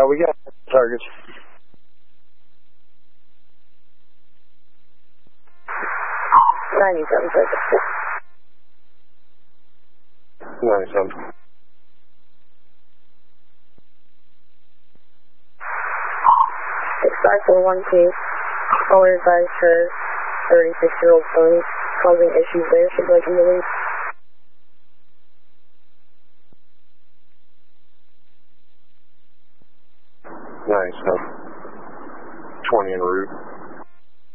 We got targets. 97 seconds. 97. 6541 caller advised her 36-year-old phone causing issues there. She'd like him to leave. Nice. 20 en route.